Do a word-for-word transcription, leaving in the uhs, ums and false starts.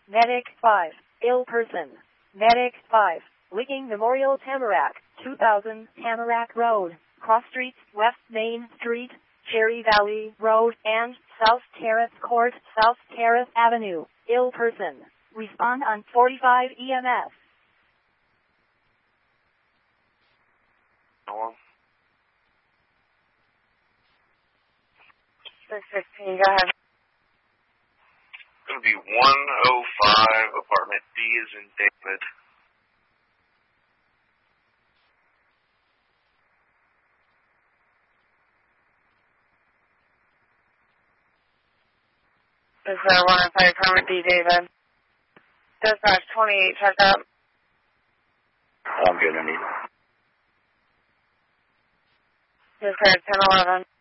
Medic five. Ill person. Medic five. Licking Memorial Tamarack, two thousand Tamarack Road, Cross Street, West Main Street, Cherry Valley Road, and South Terrace Court, South Terrace Avenue. Ill person. Respond on forty-five E M S. Hello? six sixteen, go ahead. It's going to be one oh five, apartment D is in David. This is one oh five, apartment D, David. Dispatch twenty-eight, check up. I'm good, I need. Dispatch ten eleven.